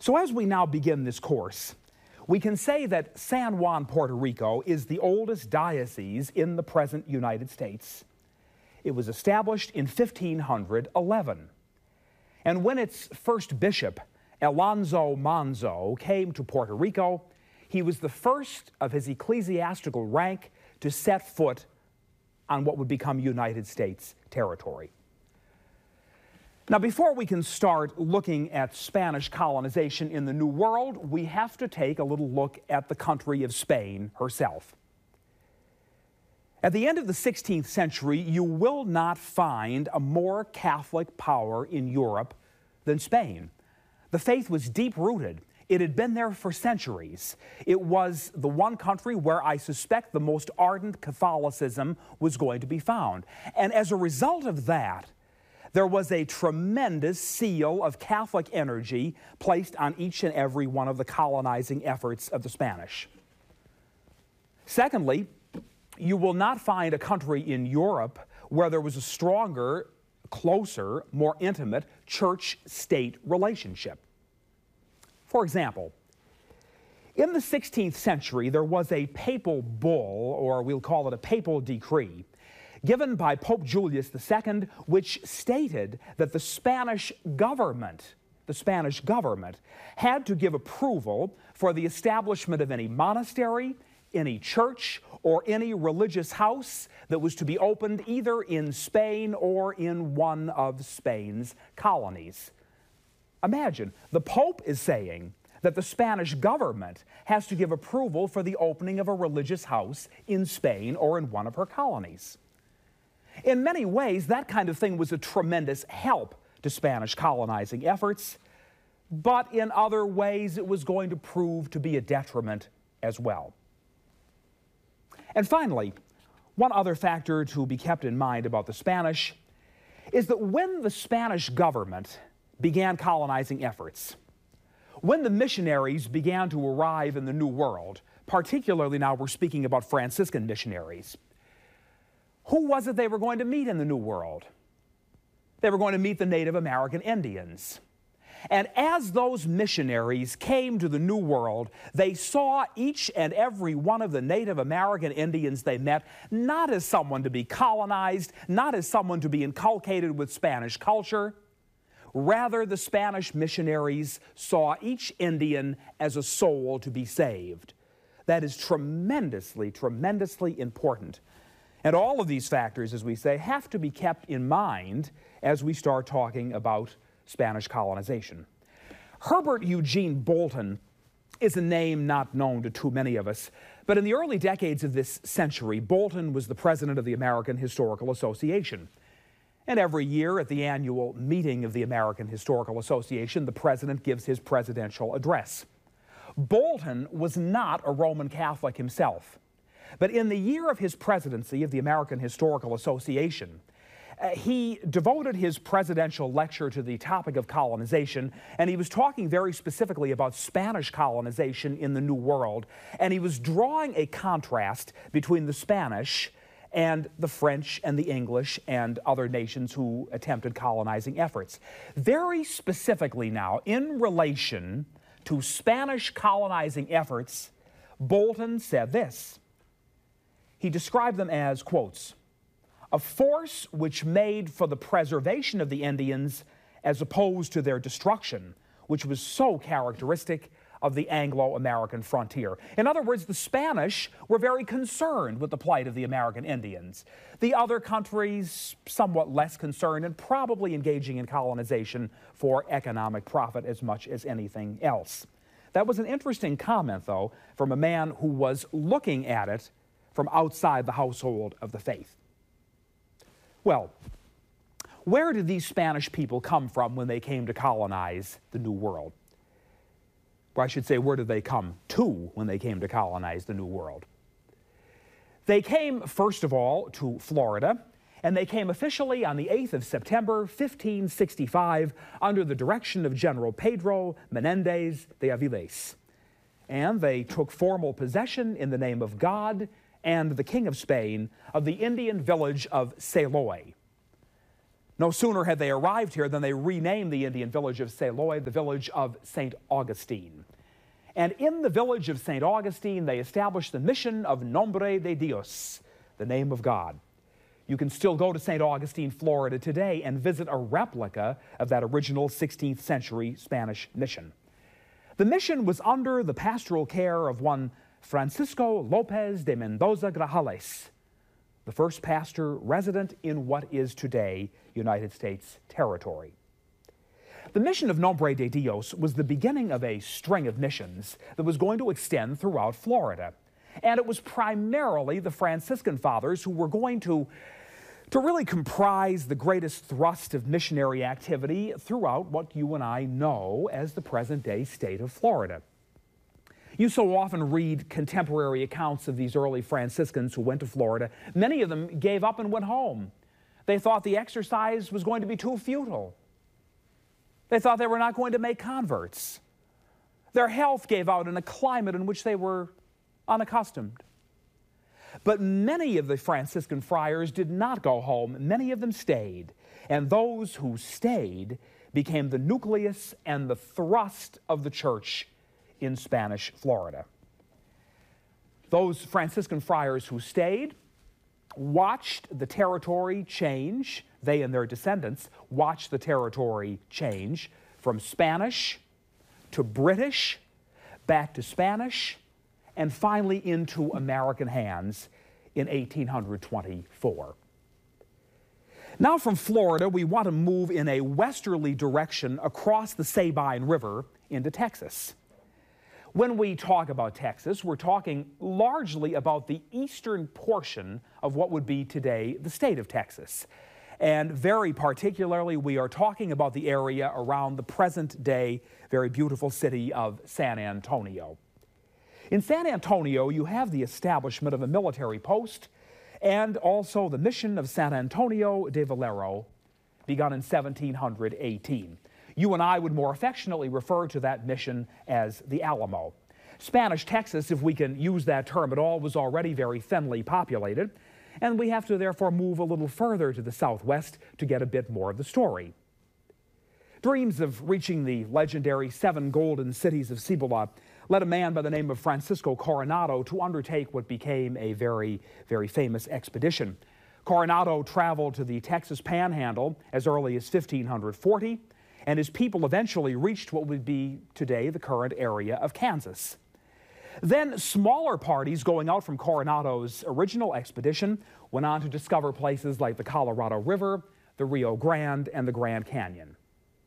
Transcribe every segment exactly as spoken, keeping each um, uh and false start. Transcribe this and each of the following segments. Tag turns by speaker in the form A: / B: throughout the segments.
A: So as we now begin this course, we can say that San Juan, Puerto Rico is the oldest diocese in the present United States. It was established in fifteen eleven. And when its first bishop, Alonso Manzo, came to Puerto Rico, he was the first of his ecclesiastical rank to set foot on what would become United States territory. Now, before we can start looking at Spanish colonization in the New World, we have to take a little look at the country of Spain herself. At the end of the sixteenth century, you will not find a more Catholic power in Europe than Spain. The faith was deep-rooted. It had been there for centuries. It was the one country where I suspect the most ardent Catholicism was going to be found. And as a result of that, there was a tremendous seal of Catholic energy placed on each and every one of the colonizing efforts of the Spanish. Secondly, you will not find a country in Europe where there was a stronger, closer, more intimate church-state relationship. For example, in the sixteenth century, there was a papal bull, or we'll call it a papal decree, given by Pope Julius the Second, which stated that the Spanish government, the Spanish government, had to give approval for the establishment of any monastery, any church, or any religious house that was to be opened either in Spain or in one of Spain's colonies. Imagine, the Pope is saying that the Spanish government has to give approval for the opening of a religious house in Spain or in one of her colonies. In many ways, that kind of thing was a tremendous help to Spanish colonizing efforts, but in other ways it was going to prove to be a detriment as well. And finally, one other factor to be kept in mind about the Spanish is that when the Spanish government began colonizing efforts, when the missionaries began to arrive in the New World, particularly now we're speaking about Franciscan missionaries, who was it they were going to meet in the New World? They were going to meet the Native American Indians. And as those missionaries came to the New World, they saw each and every one of the Native American Indians they met not as someone to be colonized, not as someone to be inculcated with Spanish culture. Rather, the Spanish missionaries saw each Indian as a soul to be saved. That is tremendously, tremendously important. And all of these factors, as we say, have to be kept in mind as we start talking about Spanish colonization. Herbert Eugene Bolton is a name not known to too many of us, but in the early decades of this century, Bolton was the president of the American Historical Association. And every year at the annual meeting of the American Historical Association, the president gives his presidential address. Bolton was not a Roman Catholic himself. But in the year of his presidency of the American Historical Association, uh, he devoted his presidential lecture to the topic of colonization, and he was talking very specifically about Spanish colonization in the New World, and he was drawing a contrast between the Spanish and the French and the English and other nations who attempted colonizing efforts. Very specifically now, in relation to Spanish colonizing efforts, Bolton said this. He described them as, quotes, a force which made for the preservation of the Indians as opposed to their destruction, which was so characteristic of the Anglo-American frontier. In other words, the Spanish were very concerned with the plight of the American Indians. The other countries, somewhat less concerned and probably engaging in colonization for economic profit as much as anything else. That was an interesting comment, though, from a man who was looking at it from outside the household of the faith. Well, where did these Spanish people come from when they came to colonize the New World? Or I should say, where did they come to when they came to colonize the New World? They came, first of all, to Florida, and they came officially on the eighth of September, fifteen sixty-five, under the direction of General Pedro Menendez de Avilés. And they took formal possession in the name of God and the King of Spain of the Indian village of Saloy. No sooner had they arrived here than they renamed the Indian village of Saloy the village of Saint Augustine. And in the village of Saint Augustine, they established the mission of Nombre de Dios, the name of God. You can still go to Saint Augustine, Florida today and visit a replica of that original sixteenth century Spanish mission. The mission was under the pastoral care of one Francisco Lopez de Mendoza Grajales, the first pastor resident in what is today United States territory. The mission of Nombre de Dios was the beginning of a string of missions that was going to extend throughout Florida. And it was primarily the Franciscan fathers who were going to, to really comprise the greatest thrust of missionary activity throughout what you and I know as the present-day state of Florida. You so often read contemporary accounts of these early Franciscans who went to Florida. Many of them gave up and went home. They thought the exercise was going to be too futile. They thought they were not going to make converts. Their health gave out in a climate in which they were unaccustomed. But many of the Franciscan friars did not go home. Many of them stayed. And those who stayed became the nucleus and the thrust of the church in Spanish Florida. Those Franciscan friars who stayed watched the territory change. They and their descendants watched the territory change from Spanish to British, back to Spanish, and finally into American hands in eighteen twenty-four. Now from Florida, we want to move in a westerly direction across the Sabine River into Texas. When we talk about Texas, we're talking largely about the eastern portion of what would be today the state of Texas. And very particularly, we are talking about the area around the present-day very beautiful city of San Antonio. In San Antonio, you have the establishment of a military post and also the mission of San Antonio de Valero, begun in seventeen eighteen. You and I would more affectionately refer to that mission as the Alamo. Spanish Texas, if we can use that term at all, was already very thinly populated, and we have to therefore move a little further to the southwest to get a bit more of the story. Dreams of reaching the legendary seven golden cities of Cibola led a man by the name of Francisco Coronado to undertake what became a very, very famous expedition. Coronado traveled to the Texas Panhandle as early as fifteen forty, and his people eventually reached what would be today the current area of Kansas. Then smaller parties going out from Coronado's original expedition went on to discover places like the Colorado River, the Rio Grande, and the Grand Canyon.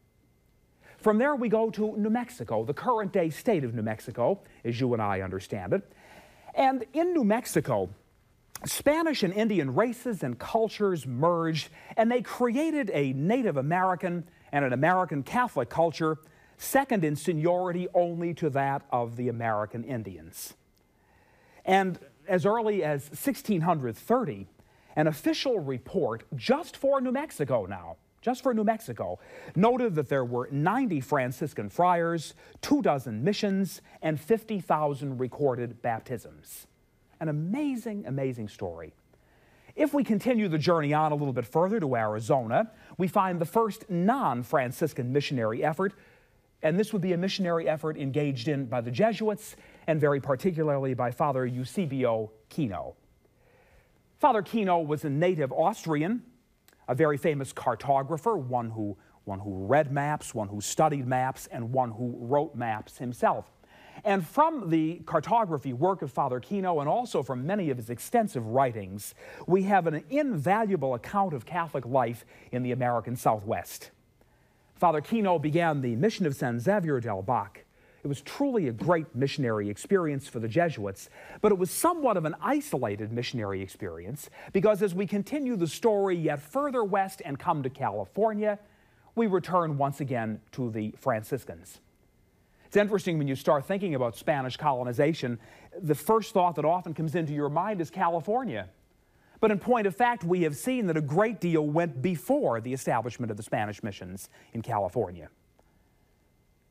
A: From there we go to New Mexico, the current-day state of New Mexico, as you and I understand it. And in New Mexico, Spanish and Indian races and cultures merged, and they created a Native American and an American Catholic culture, second in seniority only to that of the American Indians. And as early as sixteen thirty, an official report just for New Mexico now, just for New Mexico, noted that there were ninety Franciscan friars, two dozen missions, and fifty thousand recorded baptisms. An amazing, amazing story. If we continue the journey on a little bit further to Arizona, we find the first non-Franciscan missionary effort, and this would be a missionary effort engaged in by the Jesuits, and very particularly by Father Eusebio Kino. Father Kino was a native Austrian, a very famous cartographer, one who, one who read maps, one who studied maps, and one who wrote maps himself. And from the cartography work of Father Kino, and also from many of his extensive writings, we have an invaluable account of Catholic life in the American Southwest. Father Kino began the mission of San Xavier del Bac. It was truly a great missionary experience for the Jesuits, but it was somewhat of an isolated missionary experience because as we continue the story yet further west and come to California, we return once again to the Franciscans. It's interesting when you start thinking about Spanish colonization, the first thought that often comes into your mind is California. But in point of fact, we have seen that a great deal went before the establishment of the Spanish missions in California.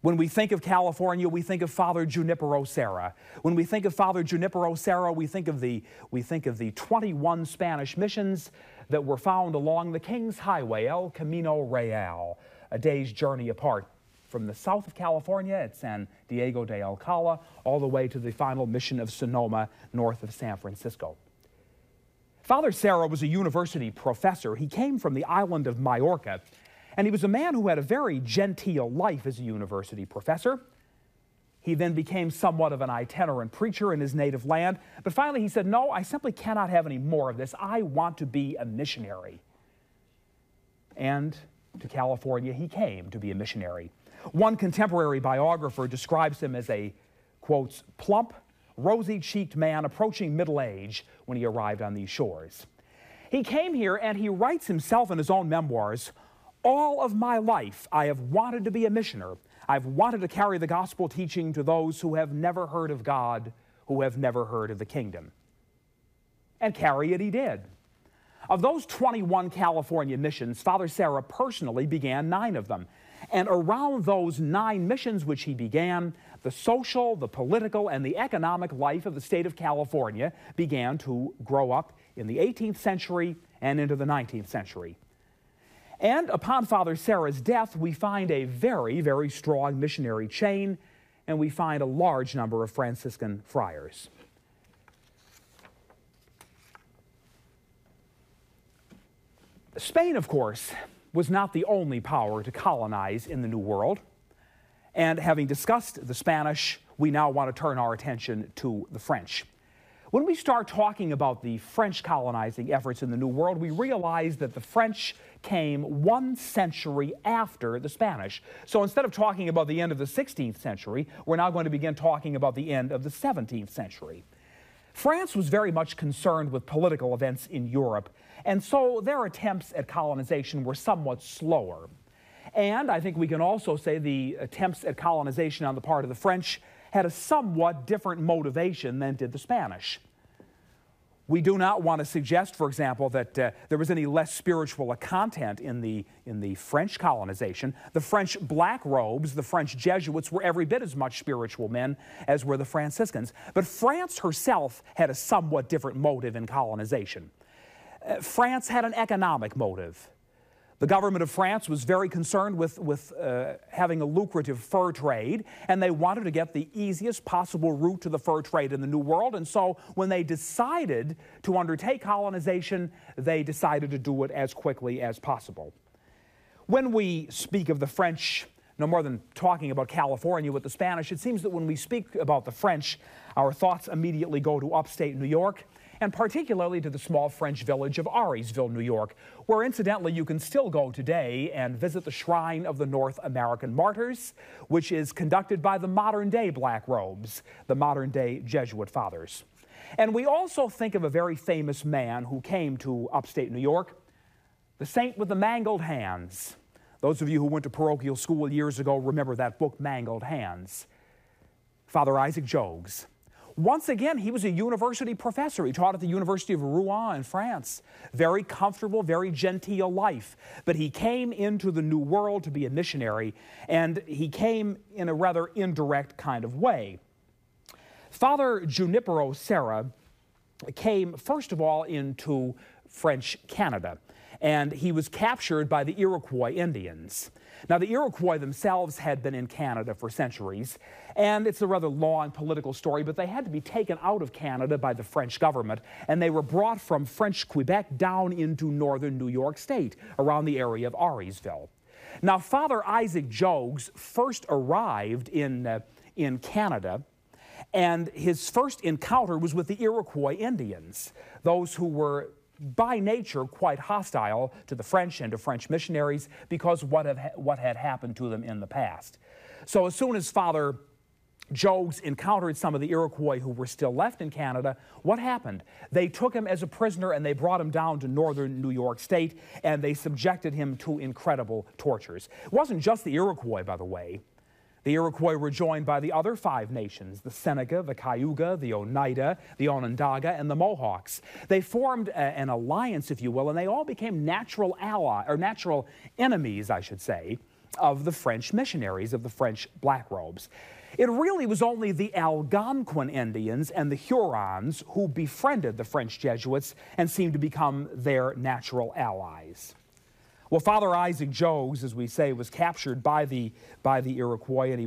A: When we think of California, we think of Father Junipero Serra. When we think of Father Junipero Serra, we think of the, we think of the twenty-one Spanish missions that were found along the King's Highway, El Camino Real, a day's journey apart from the south of California at San Diego de Alcala all the way to the final mission of Sonoma north of San Francisco. Father Serra was a university professor. He came from the island of Majorca, and he was a man who had a very genteel life as a university professor. He then became somewhat of an itinerant preacher in his native land, but finally he said, no, I simply cannot have any more of this. I want to be a missionary. And to California he came to be a missionary. One contemporary biographer describes him as a, quotes, plump, rosy-cheeked man approaching middle age when he arrived on these shores. He came here and he writes himself in his own memoirs, all of my life I have wanted to be a missioner. I've wanted to carry the gospel teaching to those who have never heard of God, who have never heard of the kingdom. And carry it he did. Of those twenty-one California missions, Father Serra personally began nine of them. And around those nine missions which he began, the social, the political, and the economic life of the state of California began to grow up in the eighteenth century and into the nineteenth century. And upon Father Serra's death, we find a very, very strong missionary chain, and we find a large number of Franciscan friars. Spain, of course, was not the only power to colonize in the New World. And having discussed the Spanish, we now want to turn our attention to the French. When we start talking about the French colonizing efforts in the New World, we realize that the French came one century after the Spanish. So instead of talking about the end of the sixteenth century, we're now going to begin talking about the end of the seventeenth century. France was very much concerned with political events in Europe, and so their attempts at colonization were somewhat slower. And I think we can also say the attempts at colonization on the part of the French had a somewhat different motivation than did the Spanish. We do not want to suggest, for example, that uh, there was any less spiritual content in the, in the French colonization. The French black robes, the French Jesuits, were every bit as much spiritual men as were the Franciscans. But France herself had a somewhat different motive in colonization. Uh, France had an economic motive. The government of France was very concerned with, with uh, having a lucrative fur trade, and they wanted to get the easiest possible route to the fur trade in the New World. And so when they decided to undertake colonization, they decided to do it as quickly as possible. When we speak of the French, no more than talking about California with the Spanish, it seems that when we speak about the French, our thoughts immediately go to upstate New York, and particularly to the small French village of Auriesville, New York, where incidentally you can still go today and visit the Shrine of the North American Martyrs, which is conducted by the modern-day Black Robes, the modern-day Jesuit Fathers. And we also think of a very famous man who came to upstate New York, the Saint with the Mangled Hands. Those of you who went to parochial school years ago remember that book, Mangled Hands. Father Isaac Jogues. Once again, he was a university professor. He taught at the University of Rouen in France. Very comfortable, very genteel life. But he came into the New World to be a missionary, and he came in a rather indirect kind of way. Father Junipero Serra came, first of all, into French Canada, and he was captured by the Iroquois Indians. Now, the Iroquois themselves had been in Canada for centuries, and it's a rather long political story, but they had to be taken out of Canada by the French government, and they were brought from French Quebec down into northern New York State, around the area of Auriesville. Now, Father Isaac Jogues first arrived in, uh, in Canada, and his first encounter was with the Iroquois Indians, those who were by nature quite hostile to the French and to French missionaries because what, have, what had happened to them in the past. So as soon as Father Jogues encountered some of the Iroquois who were still left in Canada, what happened? They took him as a prisoner and they brought him down to northern New York State, and they subjected him to incredible tortures. It wasn't just the Iroquois, by the way. The Iroquois were joined by the other five nations, the Seneca, the Cayuga, the Oneida, the Onondaga, and the Mohawks. They formed a, an alliance, if you will, and they all became natural allies, or natural enemies, I should say, of the French missionaries, of the French black robes. It really was only the Algonquin Indians and the Hurons who befriended the French Jesuits and seemed to become their natural allies. Well, Father Isaac Jogues, as we say, was captured by the, by the Iroquois, and he